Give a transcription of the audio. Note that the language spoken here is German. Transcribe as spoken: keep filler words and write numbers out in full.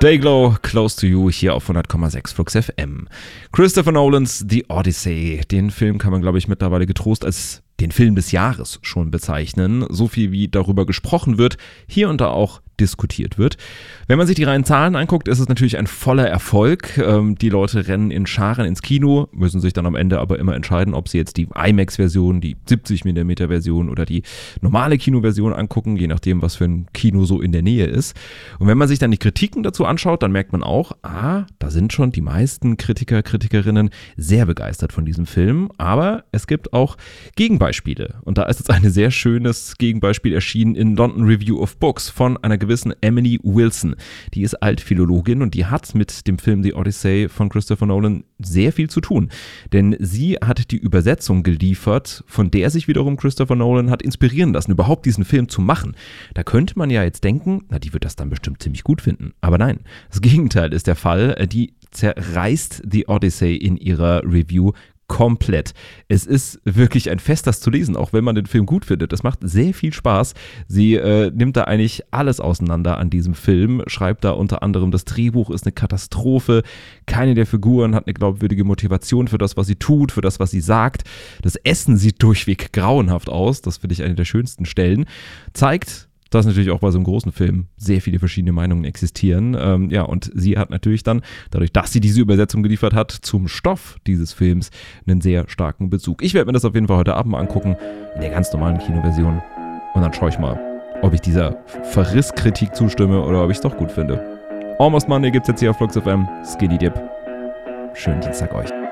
Dayglow, Close to You, hier auf hundert Komma sechs Flux F M. Christopher Nolans The Odyssey. Den Film kann man, glaube ich, mittlerweile getrost als den Film des Jahres schon bezeichnen. So viel wie darüber gesprochen wird, hier und da auch diskutiert wird. Wenn man sich die reinen Zahlen anguckt, ist es natürlich ein voller Erfolg. Ähm, die Leute rennen in Scharen ins Kino, müssen sich dann am Ende aber immer entscheiden, ob sie jetzt die IMAX-Version, die siebzig Millimeter Version oder die normale Kinoversion angucken, je nachdem, was für ein Kino so in der Nähe ist. Und wenn man sich dann die Kritiken dazu anschaut, dann merkt man auch, ah, da sind schon die meisten Kritiker, Kritikerinnen sehr begeistert von diesem Film. Aber es gibt auch Gegenbeispiele. Und da ist jetzt ein sehr schönes Gegenbeispiel erschienen in London Review of Books von einer gewissen Emily Wilson. Die ist Altphilologin und die hat mit dem Film The Odyssey von Christopher Nolan sehr viel zu tun. Denn sie hat die Übersetzung geliefert, von der sich wiederum Christopher Nolan hat inspirieren lassen, überhaupt diesen Film zu machen. Da könnte man ja jetzt denken, na, die wird das dann bestimmt ziemlich gut finden. Aber nein, das Gegenteil ist der Fall. Die zerreißt The Odyssey in ihrer Review komplett. Es ist wirklich ein Fest, das zu lesen, auch wenn man den Film gut findet. Es macht sehr viel Spaß. Sie äh, nimmt da eigentlich alles auseinander an diesem Film, schreibt da unter anderem, das Drehbuch ist eine Katastrophe, keine der Figuren hat eine glaubwürdige Motivation für das, was sie tut, für das, was sie sagt. Das Essen sieht durchweg grauenhaft aus, das finde ich eine der schönsten Stellen. Zeigt, dass natürlich auch bei so einem großen Film sehr viele verschiedene Meinungen existieren. Ähm, ja, und sie hat natürlich dann, dadurch, dass sie diese Übersetzung geliefert hat, zum Stoff dieses Films einen sehr starken Bezug. Ich werde mir das auf jeden Fall heute Abend mal angucken, in der ganz normalen Kinoversion. Und dann schaue ich mal, ob ich dieser Verrisskritik zustimme oder ob ich es doch gut finde. Almost Monday gibt es jetzt hier auf Flux F M. Skinny Dip. Schönen Dienstag euch.